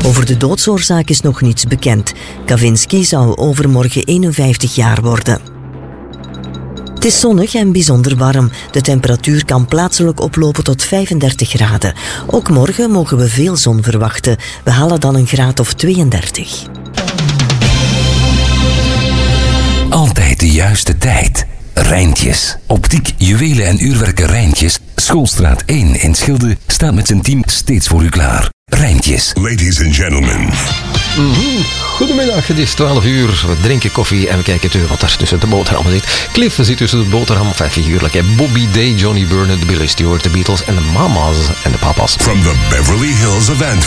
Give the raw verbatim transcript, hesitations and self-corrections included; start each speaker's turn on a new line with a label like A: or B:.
A: Over de doodsoorzaak is nog niets bekend. Kavinsky zou overmorgen eenenvijftig jaar worden. Het is zonnig en bijzonder warm. De temperatuur kan plaatselijk oplopen tot vijfendertig graden. Ook morgen mogen we veel zon verwachten. We halen dan een graad of tweeëndertig.
B: Altijd de juiste tijd. Rijntjes. Optiek, juwelen en uurwerken Rijntjes. Schoolstraat één in Schilde staat met zijn team steeds voor u klaar. Rijntjes.
C: Ladies and gentlemen.
D: Mm-hmm. Goedemiddag, het is twaalf uur. We drinken koffie en we kijken toe wat er tussen de boterhammen zit. Cliff zit tussen de boterham, enfin figuurlijk. Hè. Bobby Day, Johnny Burnett, Billy Stewart, de Beatles en de mama's en de papa's.
C: From the Beverly Hills of Antwerp.